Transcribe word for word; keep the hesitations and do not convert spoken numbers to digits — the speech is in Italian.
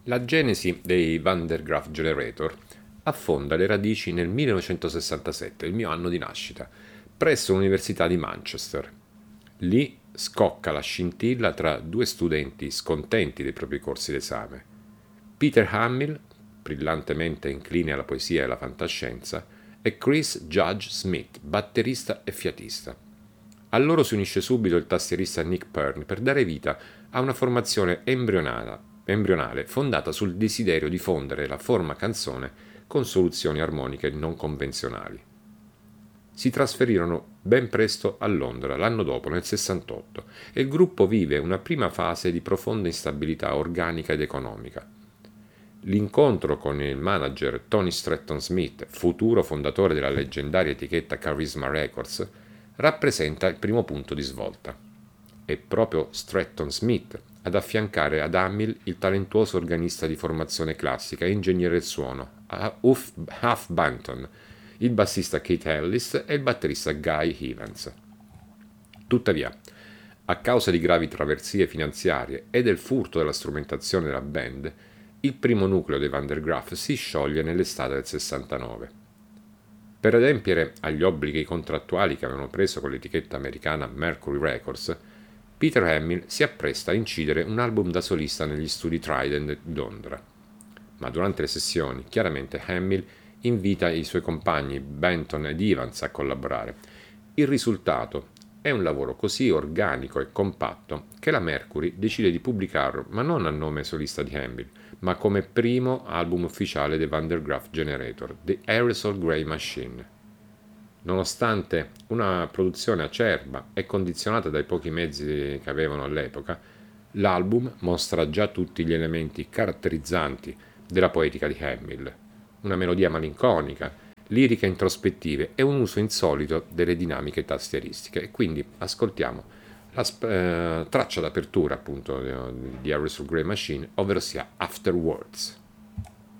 La genesi dei Van der Graaf Generator affonda le radici nel millenovecentosessantasette, il mio anno di nascita, presso l'Università di Manchester. Lì scocca la scintilla tra due studenti scontenti dei propri corsi d'esame. Peter Hamill, brillantemente incline alla poesia e alla fantascienza, e Chris Judge Smith, batterista e fiatista. A loro si unisce subito il tastierista Nick Pern per dare vita a una formazione embrionale, embrionale fondata sul desiderio di fondere la forma canzone con soluzioni armoniche non convenzionali. Si trasferirono ben presto a Londra l'anno dopo, nel sessantotto, e il gruppo vive una prima fase di profonda instabilità organica ed economica. L'incontro con il manager Tony Stratton Smith, futuro fondatore della leggendaria etichetta Charisma Records, rappresenta il primo punto di svolta. È proprio Stratton Smith ad affiancare ad Hamill il talentuoso organista di formazione classica e ingegnere del suono, Huff Banton, il bassista Keith Ellis e il batterista Guy Evans. Tuttavia, a causa di gravi traversie finanziarie e del furto della strumentazione della band, il primo nucleo dei Van der Graaf si scioglie nell'estate del sessantanove. Per adempiere agli obblighi contrattuali che avevano preso con l'etichetta americana Mercury Records, Peter Hamill si appresta a incidere un album da solista negli studi Trident di Londra. Ma durante le sessioni, chiaramente Hamill invita i suoi compagni Banton ed Evans a collaborare. Il risultato è un lavoro così organico e compatto che la Mercury decide di pubblicarlo, ma non a nome solista di Hamill, ma come primo album ufficiale dei Van der Graaf Generator, The Aerosol Grey Machine. Nonostante una produzione acerba e condizionata dai pochi mezzi che avevano all'epoca, l'album mostra già tutti gli elementi caratterizzanti della poetica di Hamill, una melodia malinconica, liriche introspettive e un uso insolito delle dinamiche tastieristiche. E quindi ascoltiamo la sp- eh, traccia d'apertura appunto di Aerosol Grey Machine, ovvero sia Afterwards.